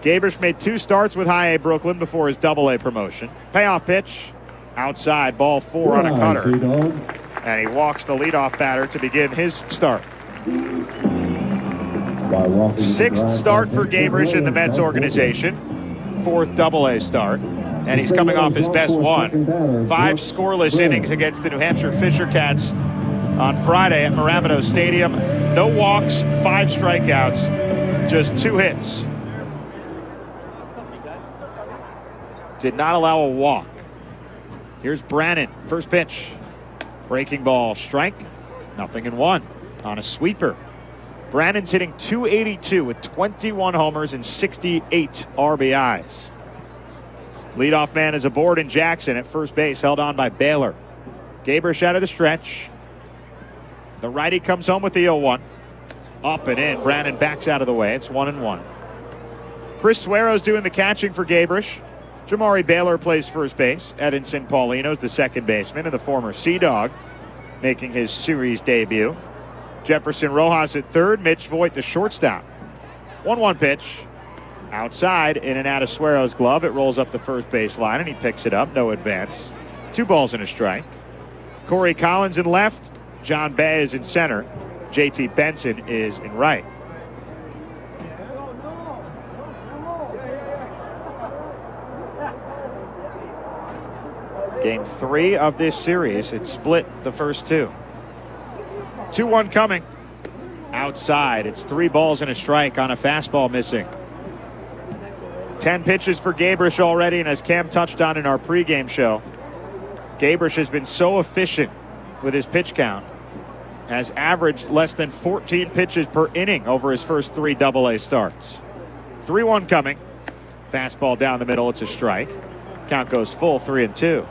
Gabrish made 2 starts with High A Brooklyn before his Double-A promotion. Payoff pitch. Outside, ball 4 on a cutter. And he walks the leadoff batter to begin his start. 6th start for Gabrish in the Mets organization. 4th Double-A start. And he's coming off his best one. 5 scoreless innings against the New Hampshire Fisher Cats on Friday at Marabito Stadium. No walks, 5 strikeouts, just 2 hits. Did not allow a walk. Here's Brannon, first pitch. Breaking ball, strike, 0-1 on a sweeper. Brannon's hitting .282 with 21 homers and 68 RBIs. Leadoff man is aboard in Jackson at first base, held on by Baylor. Gabrish out of the stretch. The righty comes home with the 0-1. Up and in. Brannon backs out of the way. It's 1-1. Chris Suero's doing the catching for Gabrish. Jamari Baylor plays first base. Edinson Paulino's the second baseman, and the former Sea Dog making his series debut. Jefferson Rojas at third. Mitch Voigt the shortstop. 1-1 pitch. Outside, in and out of Suero's glove. It rolls up the first base line, and he picks it up. No advance. 2 balls and a strike. Corey Collins in left. John Bay is in center. JT Benson is in right. Game 3 of this series. It split the first 2. 2-1 coming. Outside. It's 3 balls and a strike on a fastball missing. 10 pitches for Gabrish already, and as Cam touched on in our pregame show, Gabrish has been so efficient with his pitch count, has averaged less than 14 pitches per inning over his first 3 Double-A starts. 3-1 coming. Fastball down the middle. It's a strike. Count goes full, 3-2.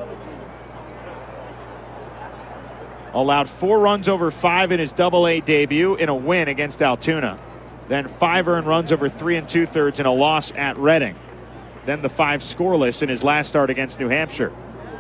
Allowed 4 runs over 5 in his Double-A debut in a win against Altoona. Then 5 earned runs over 3 2/3 in a loss at Reading. Then the 5 scoreless in his last start against New Hampshire.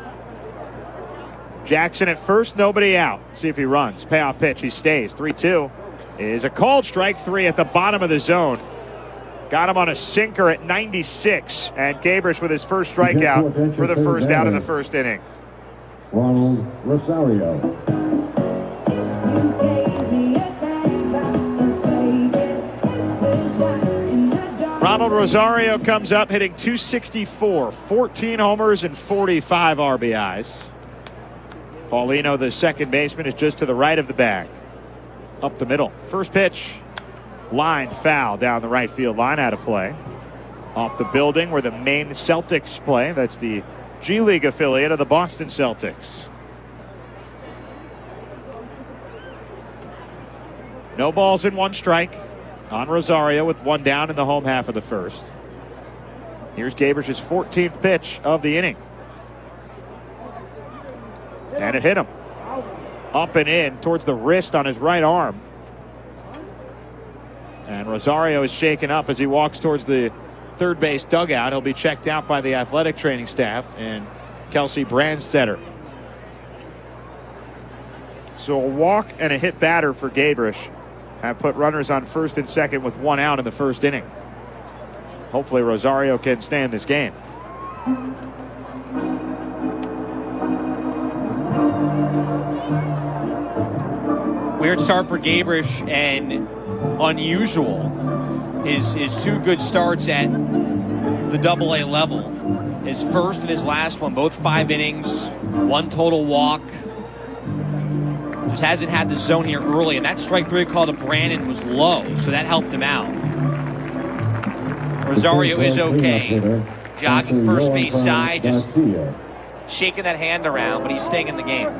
Jackson at first, nobody out. See if he runs. Payoff pitch, he stays. 3-2 is a called strike 3 at the bottom of the zone. Got him on a sinker at 96, and Gabrish with his first strikeout for the first out of the first inning. Ronald Rosario. Ronald Rosario comes up hitting .264, 14 homers and 45 RBIs. Paulino, the second baseman, is just to the right of the bag. Up the middle. First pitch. Line foul down the right field line, out of play. Off the building where the Maine Celtics play. That's the G League affiliate of the Boston Celtics. No balls and 1 strike on Rosario with 1 down in the home half of the first. Here's Gabrish's 14th pitch of the inning. And it hit him. Up and in towards the wrist on his right arm. And Rosario is shaken up as he walks towards the third base dugout. He'll be checked out by the athletic training staff and Kelsey Brandstetter. So a walk and a hit batter for Gabrish have put runners on first and second with 1 out in the first inning. Hopefully Rosario can stay in this game. Weird start for Gabrish and unusual. His 2 good starts at the Double-A level. His first and his last one, both 5 innings, 1 total walk. Just hasn't had the zone here early, and that strike 3 call to Brannon was low, so that helped him out. Rosario is okay. Jogging first base side, just shaking that hand around, but he's staying in the game.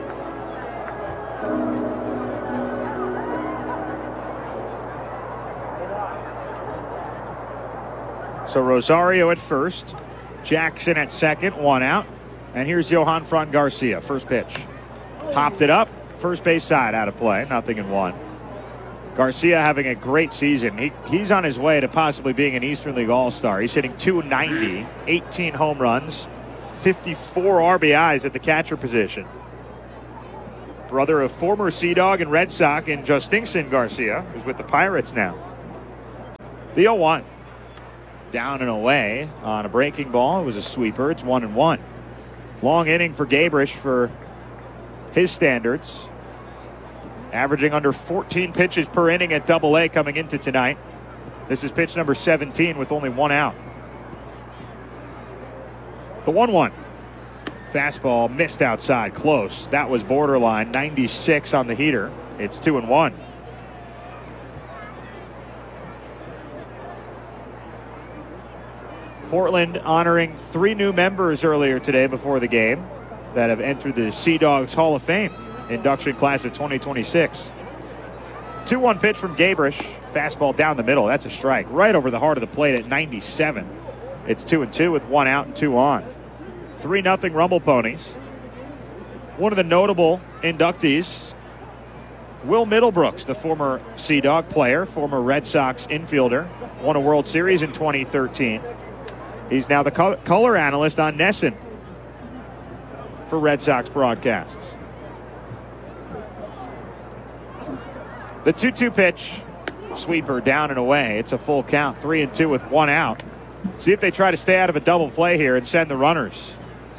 So Rosario at first, Jackson at second, 1 out. And here's Johan Fran Garcia, first pitch. Popped it up, first base side, out of play, 0-1. Garcia having a great season. He's on his way to possibly being an Eastern League All-Star. He's hitting .290, 18 home runs, 54 RBIs at the catcher position. Brother of former Sea Dog and Red Sox and Justinson Garcia, who's with the Pirates now. The 0-1. down and away on a breaking ball. It was a sweeper. It's 1-1. Long inning for Gabrish for his standards. Averaging under 14 pitches per inning at Double-A coming into tonight. This is pitch number 17 with only one out. The 1-1. Fastball missed outside, close. That was borderline. 96 on the heater. It's 2-1. Portland honoring 3 new members earlier today before the game that have entered the Sea Dogs Hall of Fame induction class of 2026. 2-1 pitch from Gabrish. Fastball down the middle. That's a strike. Right over the heart of the plate at 97. It's 2-2 with 1 out and 2 on. 3-0 Rumble Ponies. One of the notable inductees, Will Middlebrooks, the former Sea Dog player, former Red Sox infielder, won a World Series in 2013. He's now the color analyst on NESN for Red Sox broadcasts. The 2-2 pitch, sweeper down and away. It's a full count, 3-2 with 1 out. See if they try to stay out of a double play here and send the runners.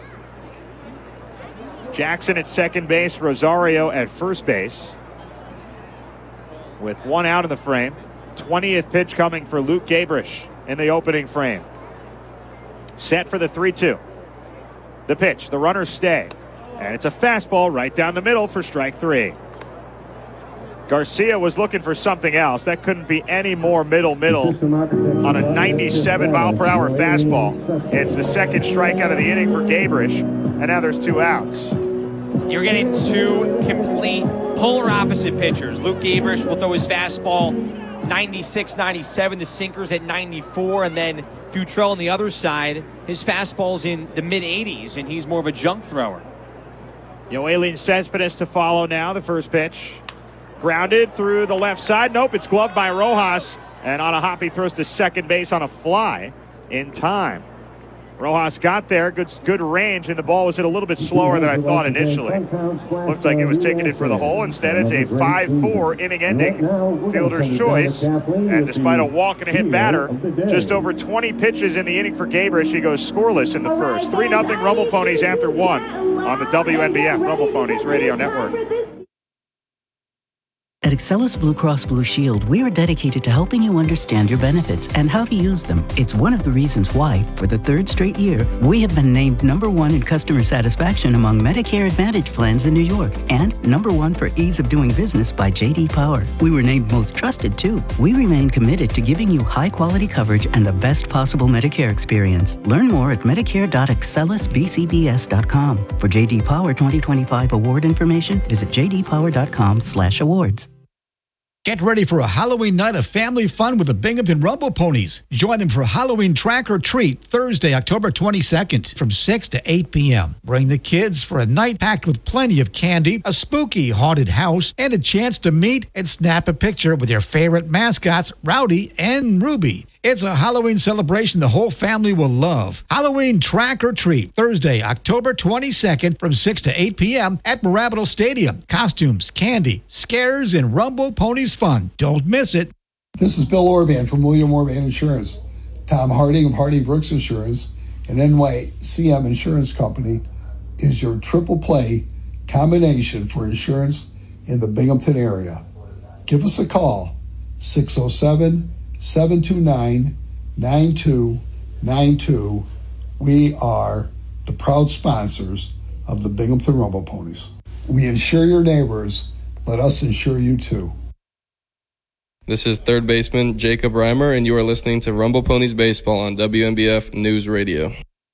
Jackson at second base, Rosario at first base. With 1 out in the frame. 20th pitch coming for Luke Gabrish in the opening frame. Set for the 3-2. The pitch, the runners stay. And it's a fastball right down the middle for strike 3. Garcia was looking for something else. That couldn't be any more middle on a 97 mile per hour fastball. It's the second strikeout of the inning for Gabrish, and now there's 2 outs. You're getting 2 complete polar opposite pitchers. Luke Gabrish will throw his fastball 96, 97, the sinkers at 94, and then Futrell on the other side, his fastball's in the mid-80s, and he's more of a junk thrower. Yoelin Cespedes to follow now, the first pitch. Grounded through the left side. Nope, it's gloved by Rojas. And on a hop, he throws to second base on a fly in time. Rojas got there, good range, and the ball was hit a little bit slower than I thought initially. Looked like it was taking it for the hole. Instead, it's a 5-4 inning ending. Fielder's choice. And despite a walk and a hit batter, just over 20 pitches in the inning for Gabrish, he goes scoreless in the first. 3-0 Rumble Ponies after 1 on the WNBF Rumble Ponies Radio Network. At Excellus Blue Cross Blue Shield, we are dedicated to helping you understand your benefits and how to use them. It's one of the reasons why, for the 3rd straight year, we have been named #1 in customer satisfaction among Medicare Advantage plans in New York and #1 for ease of doing business by J.D. Power. We were named most trusted, too. We remain committed to giving you high-quality coverage and the best possible Medicare experience. Learn more at medicare.excellusbcbs.com. For J.D. Power 2025 award information, visit jdpower.com/awards. Get ready for a Halloween night of family fun with the Binghamton Rumble Ponies. Join them for Halloween Track or Treat Thursday, October 22nd from 6 to 8 p.m. Bring the kids for a night packed with plenty of candy, a spooky haunted house, and a chance to meet and snap a picture with your favorite mascots, Rowdy and Ruby. It's a Halloween celebration the whole family will love. Halloween Track or Treat, Thursday, October 22nd from 6 to 8 p.m. at Marabito Stadium. Costumes, candy, scares, and Rumble Ponies fun. Don't miss it. This is Bill Orban from William Orban Insurance. Tom Harding of Hardy Brooks Insurance and NYCM Insurance Company is your triple play combination for insurance in the Binghamton area. Give us a call, 607-729-9292. We are the proud sponsors of the Binghamton Rumble Ponies. We insure your neighbors. Let us insure you too. This is third baseman Jacob Reimer, and you are listening to Rumble Ponies Baseball on WNBF News Radio.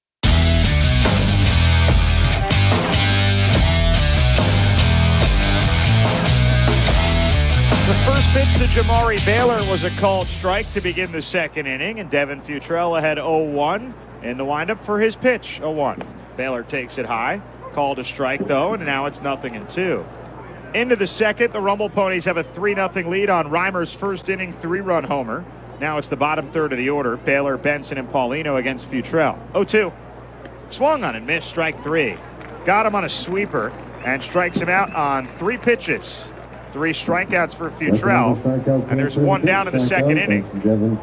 The first pitch to Jamari Baylor was a called strike to begin the second inning, and Devin Futrell ahead 0-1 in the windup for his pitch, 0-1. Baylor takes it high, called a strike though, and now it's 0-2. Into the second, the Rumble Ponies have a 3-0 lead on Reimer's first inning 3-run homer. Now it's the bottom third of the order. Baylor, Benson, and Paulino against Futrell. 0-2. Swung on and missed, strike 3. Got him on a sweeper and strikes him out on 3 pitches. 3 strikeouts for Futrell, and there's 1 down in the second inning.